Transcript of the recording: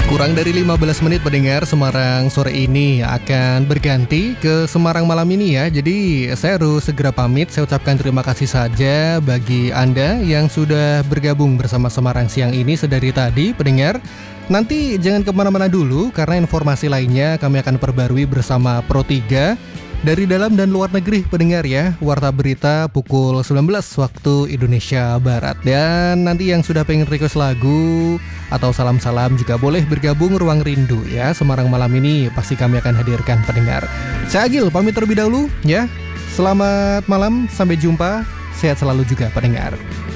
Kurang dari 15 menit pendengar, Semarang sore ini akan berganti ke Semarang malam ini ya. Jadi saya harus segera pamit. Saya ucapkan terima kasih saja bagi Anda yang sudah bergabung bersama Semarang siang ini sedari tadi pendengar. Nanti jangan kemana-mana dulu karena informasi lainnya kami akan perbarui bersama Pro 3 dari dalam dan luar negeri pendengar ya. Warta berita pukul 19 waktu Indonesia Barat. Dan nanti yang sudah pengen request lagu atau salam-salam juga boleh bergabung Ruang Rindu ya. Semarang malam ini pasti kami akan hadirkan pendengar. Saya Agil pamit terlebih dahulu ya. Selamat malam, sampai jumpa. Sehat selalu juga pendengar.